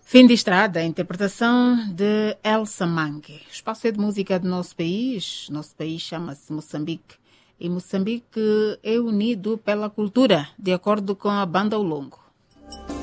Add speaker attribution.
Speaker 1: Fim de estrada, a interpretação de Elsa Mangue. O espaço é de música do nosso país. Nosso país chama-se Moçambique. E Moçambique é unido pela cultura, de acordo com a banda Olongo.